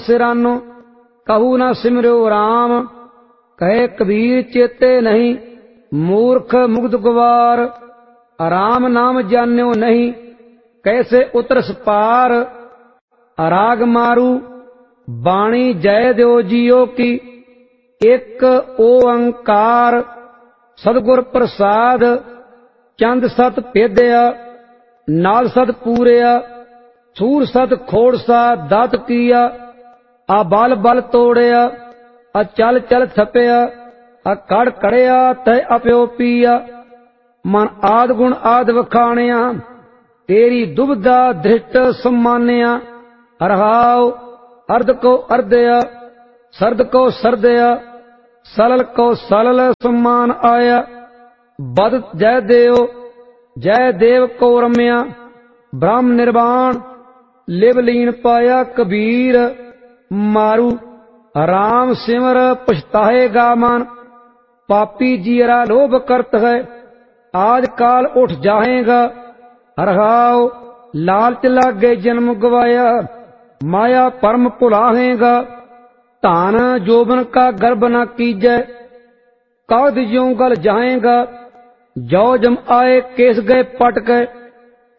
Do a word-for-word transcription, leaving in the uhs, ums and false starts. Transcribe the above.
सिरानो कहू न सिमरो राम। कहे कबीर चेते नहीं मूर्ख मुग्ध गुवार। राम नाम जान्यो नहीं कैसे उतरस पार। राग मारू बाणी जय देव जियो की एक ओंकार। सतगुर प्रसाद चंद सत भेदया नाल सत पूरया। सूर सत खोड़सा दात किया आ बल बल तोड़या। आ चल चल थपया आ कड़ कड़या तय अप्यो पिया। मन आद गुण आद वखाणिया तेरी दुबदा धृष्ट सम्मानिया। रहाओ अर्ध को अर्धया सर्द को सर्दया सलल को सलल सम्मान आया। बद जय देव जय देव को रम्या ब्रह्म निर्वाण लिव लीन पाया। कबीर मारू राम सिमर पछताएगा मन। पापी जीरा लोभ करत है आज काल उठ जाएगा। रहाओ लालच लागे जन्म गवाया माया परम भुलाहेगा। धान जोबन का गर्भ न कीजै काद ज्यों गल जाएगा। जौ जम आए केस गए पट गए